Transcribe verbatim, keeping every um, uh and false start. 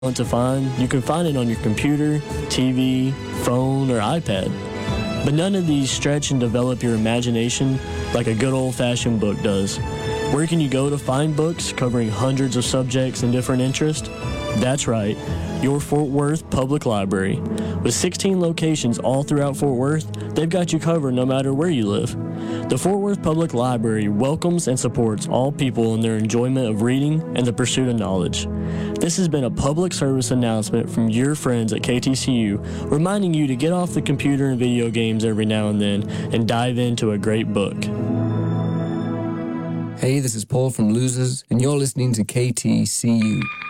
want to find, you can find it on your computer, T V, phone, or iPad. But none of these stretch and develop your imagination like a good old-fashioned book does. Where can you go to find books covering hundreds of subjects and different interests? That's right, your Fort Worth Public Library. With sixteen locations all throughout Fort Worth, they've got you covered no matter where you live. The Fort Worth Public Library welcomes and supports all people in their enjoyment of reading and the pursuit of knowledge. This has been a public service announcement from your friends at K T C U, reminding you to get off the computer and video games every now and then and dive into a great book. Hey, this is Paul from Losers, and you're listening to K T C U.